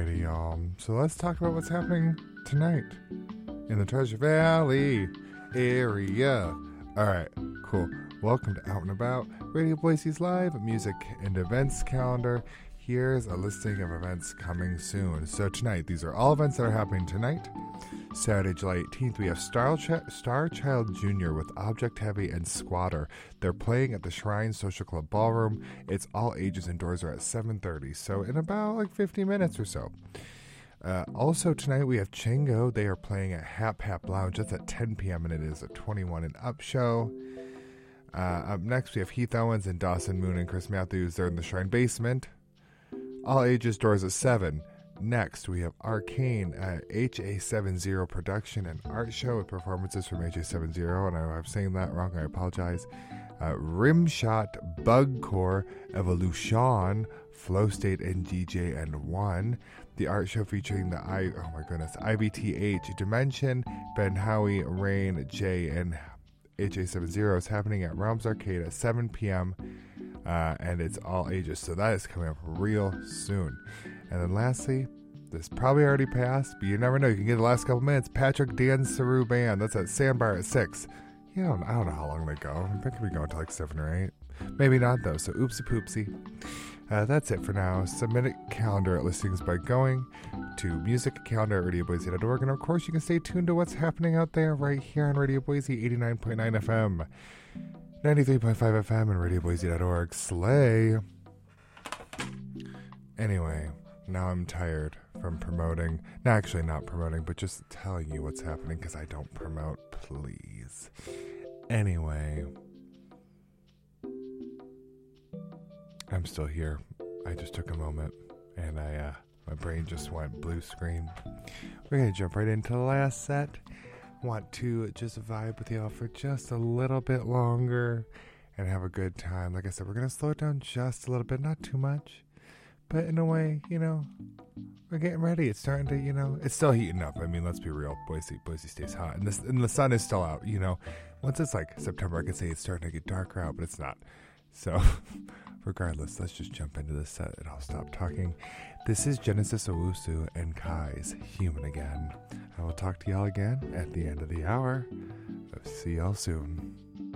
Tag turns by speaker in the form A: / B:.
A: Alrighty, y'all. So let's talk about what's happening tonight in the Treasure Valley area. Alright, cool. Welcome to Out and About, Radio Boise's live music and events calendar. Here's a listing of events coming soon. So tonight, these are all events that are happening tonight. Saturday, July 18th, we have Star Child Jr. with Object Heavy and Squatter. They're playing at the Shrine Social Club Ballroom. It's all ages and doors are at 7:30, so in about 50 minutes or so. Also tonight we have Chengo. They are playing at Hap Hap Lounge. That's at 10 p.m. and it is a 21 and up show. Up next we have Heath Owens and Dawson Moon and Chris Matthews. They're in the Shrine Basement. All ages doors at 7. Next, we have Arcane at HA70 Production and Art Show with performances from HA70, and I'm saying that wrong, I apologize. Rimshot, Bugcore, Evolution, Flow State, and DJ and One. The art show featuring the IBTH, Dimension, Ben Howie, Rain, Jay, and HA70 is happening at Realms Arcade at 7 p.m. And it's all ages, so that is coming up real soon. And then lastly, this probably already passed, but you never know. You can get the last couple minutes. Patrick Dan Saru Band. That's at Sandbar at 6. I don't know how long they go. They could be going to 7 or 8. Maybe not, though, so oopsie poopsie. That's it for now. Submit a calendar listings by going to musiccalendar@radioboise.org. And of course, you can stay tuned to what's happening out there right here on Radio Boise 89.9 FM, 93.5 FM, and radioboise.org. Slay. Anyway, now I'm tired from promoting. No, actually not promoting, but just telling you what's happening because I don't promote, please. Anyway, I'm still here. I just took a moment and my brain just went blue screen. We're going to jump right into the last set. Want to just vibe with y'all for just a little bit longer and have a good time. Like I said, we're going to slow it down just a little bit, not too much. But in a way, we're getting ready. It's starting to, it's still heating up. I mean, let's be real. Boise stays hot. And the sun is still out, Once it's September, I could say it's starting to get darker out, but it's not. So, regardless, let's just jump into this set and I'll stop talking. This is Genesis Owusu and Kai's Human Again. I will talk to y'all again at the end of the hour. See y'all soon.